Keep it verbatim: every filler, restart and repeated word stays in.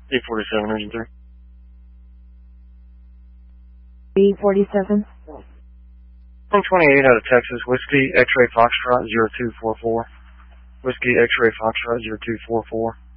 B forty-seven, engine three. B forty-seven. one twenty-eight out of Texas, Whiskey X-Ray Foxtrot zero two four four. Whiskey X-Ray Foxtrot zero two four four.